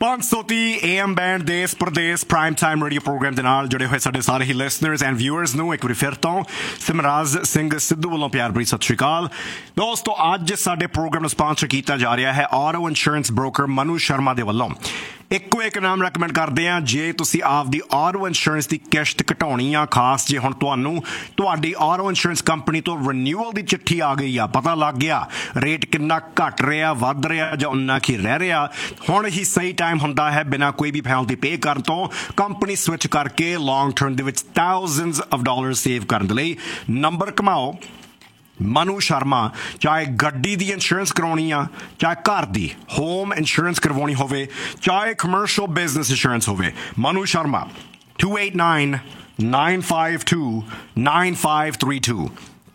530 AM band ਦੇਸ਼ Pradesh prime time radio programme ਦੇ ਨਾਲ ਜੁੜੇ ਹੋਏ ਸਾਡੇ ਸਾਰੇ ਹੀ ਲਿਸਨਰਸ ਐਂਡ ਵਿਊਅਰਸ ਨੂੰ ਇੱਕ ਵਾਰੀ ਫਿਰ ਤੋਂ ਸਿਮਰਾਜ ਸਿੰਘ ਸਿੱਧੂ ਵੱਲੋਂ ਪਿਆਰ ਭਰੀ ਸਤਿ ਸ਼੍ਰੀ ਅਕਾਲ। ਦੋਸਤੋ, ਅੱਜ ਸਾਡੇ ਪ੍ਰੋਗਰਾਮ ਨੂੰ ਸਪਾਂਸਰ ਕੀਤਾ ਜਾ ਰਿਹਾ ਹੈ auto insurance broker Manu Sharma ਦੇ ਵੱਲੋਂ। ਇੱਕੋ ਇੱਕ ਨਾਮ ਰეკਮੈਂਡ ਕਰਦੇ ਹਾਂ, ਜੇ ਤੁਸੀਂ ਆਪਦੀ ਆਟੋ ਇੰਸ਼ੋਰੈਂਸ ਦੀ ਕਿਸ਼ਤ ਘਟਾਉਣੀ ਆ, ਖਾਸ ਜੇ ਹੁਣ ਤੁਹਾਨੂੰ ਤੁਹਾਡੀ ਆਟੋ ਇੰਸ਼ੋਰੈਂਸ ਕੰਪਨੀ ਤੋਂ ਰਿਨਿਊਅਲ ਦੀ ਚਿੱਠੀ ਆ ਗਈ ਆ, ਪਤਾ ਲੱਗ ਗਿਆ ਰੇਟ ਕਿੰਨਾ ਘਟ ਰਿਹਾ, ਵੱਧ ਰਿਹਾ ਜਾਂ ਉਨਾ ਕੀ ਰਹਿ ਰਿਹਾ, ਹੁਣ ਹੀ ਸਹੀ ਟਾਈਮ ਹੁੰਦਾ ਹੈ ਬਿਨਾਂ ਕੋਈ ਵੀ ਪੈਨਲਟੀ ਪੇ ਕਰਨ ਤੋਂ ਕੰਪਨੀ ਸਵਿਚ ਕਰਕੇ ਲੌਂਗ ਟਰਮ ਦੇ ਵਿੱਚ ਥਾਊਜ਼ੈਂਡਸ ਆਫ ਡਾਲਰ ਸੇਵ ਕਰਨ ਦੇ ਲਈ ਨੰਬਰ ਘੁਮਾਓ ਮਨੂ ਸ਼ਰਮਾ। ਚਾਹੇ ਗੱਡੀ ਦੀ ਇੰਸ਼ੋਰੈਂਸ ਕਰਵਾਉਣੀ ਆ, ਚਾਹੇ ਘਰ ਦੀ ਹੋਮ ਇੰਸ਼ੋਰੈਂਸ ਕਰਵਾਉਣੀ ਹੋਵੇ, ਚਾਹੇ ਕਮਰਸ਼ੀਅਲ ਬਿਜ਼ਨਸ ਇੰਸ਼ੋਰੈਂਸ ਹੋਵੇ, ਮਨੂ ਸ਼ਰਮਾ 289-952-9532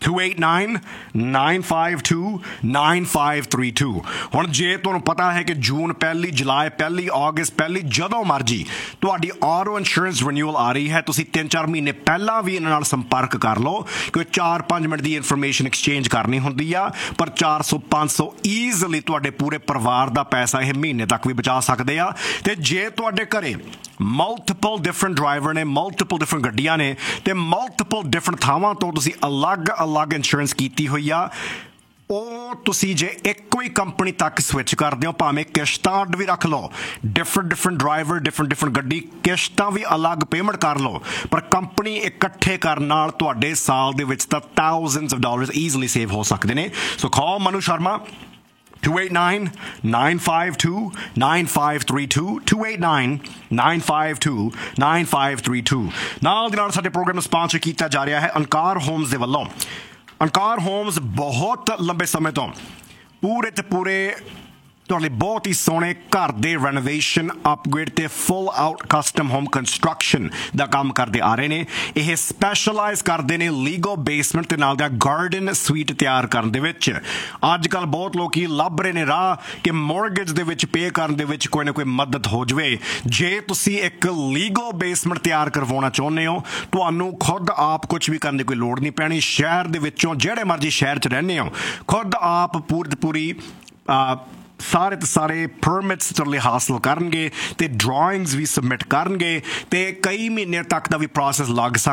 289-952-9532। ਹੁਣ ਜੇ ਤੁਹਾਨੂੰ ਪਤਾ ਹੈ ਕਿ ਜੂਨ ਪਹਿਲੀ, ਜੁਲਾਈ ਪਹਿਲੀ, ਅਗਸਤ ਪਹਿਲੀ, ਜਦੋਂ ਮਰਜੀ ਤੁਹਾਡੀ ਆਟੋ ਇੰਸ਼ੋਰੈਂਸ ਰਿਨਿਊਅਲ ਆ ਰਹੀ ਹੈ, ਤੁਸੀਂ 3-4 ਮਹੀਨੇ ਪਹਿਲਾਂ ਵੀ ਇਹਨਾਂ ਨਾਲ ਸੰਪਰਕ ਕਰ ਲਓ ਕਿ 4-5 ਮਿੰਟ ਦੀ ਇਨਫੋਰਮੇਸ਼ਨ ਐਕਸਚੇਂਜ ਕਰਨੀ ਹੁੰਦੀ ਆ, ਪਰ 400-500 ਈਜ਼ਲੀ ਤੁਹਾਡੇ ਪੂਰੇ ਪਰਿਵਾਰ ਦਾ ਪੈਸਾ ਇਹ ਮਹੀਨੇ ਤੱਕ ਵੀ ਬਚਾ ਸਕਦੇ ਆ। ਤੇ ਜੇ ਤੁਹਾਡੇ ਘਰੇ ਮਲਟੀਪਲ ਡਿਫਰੈਂਟ ਡਰਾਈਵਰ ਨੇ, ਮਲਟੀਪਲ ਡਿਫਰੈਂਟ ਗੱਡੀਆਂ ਨੇ ਤੇ ਮਲਟੀਪਲ ਡਿਫਰੈਂਟ ਥਾਵਾਂ ਤੋਂ ਤੁਸੀਂ ਅਲੱਗ ਇੰਸ਼ੋਰੈਂਸ ਕੀਤੀ ਹੋਈ ਆ, ਉਹ ਤੁਸੀਂ ਜੇ ਇੱਕੋ ਹੀ ਕੰਪਨੀ ਤੱਕ ਸਵਿਚ ਕਰਦੇ ਹੋ, ਭਾਵੇਂ ਕਿਸ਼ਤਾਂ ਅੱਡ ਵੀ ਰੱਖ ਲਓ, ਡਿਫਰੈਂਟ ਡਰਾਈਵਰ, ਡਿਫਰੈਂਟ ਗੱਡੀ, ਕਿਸ਼ਤਾਂ ਵੀ ਅਲੱਗ ਪੇਮੈਂਟ ਕਰ ਲਓ, ਪਰ ਕੰਪਨੀ ਇਕੱਠੇ ਕਰਨ ਨਾਲ ਤੁਹਾਡੇ ਸਾਲ ਦੇ ਵਿੱਚ ਤਾਂ thousands of dollars easily save ਹੋ ਸਕਦੇ ਨੇ। ਸੋ ਕਾਲ ਮਨੂ ਸ਼ਰਮਾ 289-952-9532 289-952-9532। ਨਾਲ ਦੀ ਨਾਲ ਸਾਡੇ ਪ੍ਰੋਗਰਾਮ ਨੂੰ ਸਪਾਂਸਰ ਕੀਤਾ ਜਾ ਰਿਹਾ ਹੈ ਅੰਕਾਰ ਹੋਮਸ ਦੇ ਵੱਲੋਂ। ਅੰਕਾਰ ਹੋਮਸ ਬਹੁਤ ਲੰਬੇ ਸਮੇਂ ਤੋਂ ਪੂਰੇ ਤੇ ਪੂਰੇ ਤੁਹਾਡੇ ਲਈ ਬਹੁਤ ਹੀ ਸੋਹਣੇ ਘਰ ਦੇ ਰੈਨੋਵੇਸ਼ਨ, ਅਪਗ੍ਰੇਡ ਤੇ ਫੁੱਲ ਆਊਟ ਕਸਟਮ ਹੋਮ ਕੰਸਟਰਕਸ਼ਨ ਦਾ ਕੰਮ ਕਰਦੇ ਆ ਰਹੇ ਨੇ। ਇਹ ਸਪੈਸ਼ਲਾਈਜ਼ ਕਰਦੇ ਨੇ ਲੀਗੋ ਬੇਸਮੈਂਟ ਤੇ ਨਾਲ ਦਾ ਗਾਰਡਨ ਸਵੀਟ ਤਿਆਰ ਕਰਨ ਦੇ ਵਿੱਚ। ਅੱਜ ਕੱਲ੍ਹ ਬਹੁਤ ਲੋਕੀ ਲੱਭ ਰਹੇ ਨੇ ਰਾਹ ਕਿ ਮੌਰਗੇਜ ਦੇ ਵਿੱਚ ਪੇ ਕਰਨ ਦੇ ਵਿੱਚ ਕੋਈ ਨਾ ਕੋਈ ਮਦਦ ਹੋ ਜਾਵੇ। ਜੇ ਤੁਸੀਂ ਇੱਕ ਲੀਗੋ ਬੇਸਮੈਂਟ ਤਿਆਰ ਕਰਵਾਉਣਾ ਚਾਹੁੰਦੇ ਹੋ, ਤੁਹਾਨੂੰ ਖੁਦ ਆਪ ਕੁਝ ਵੀ ਕਰਨ ਦੀ ਕੋਈ ਲੋੜ ਨਹੀਂ ਪੈਣੀ। ਸ਼ਹਿਰ ਦੇ ਵਿੱਚੋਂ ਜਿਹੜੇ ਮਰਜ਼ੀ ਸ਼ਹਿਰ 'ਚ ਰਹਿੰਦੇ ਹੋ, ਖੁਦ ਆਪ ਪੂਰੀ ਸਾਰੇ ਤੇ ਸਾਰੇ ਪਰਮਿਟਸ ਤੁਹਾਡੇ ਲਈ ਹਾਸਲ ਕਰਨਗੇ ਤੇ ਡਰਾਇੰਗਸ ਵੀ ਸਬਮਿਟ ਕਰਨਗੇ ਤੇ ਕਈ ਮਹੀਨੇ ਤੱਕ ਦਾ ਵੀ ਪ੍ਰੋਸੈਸ ਲੱਗ ਸਕਦਾ।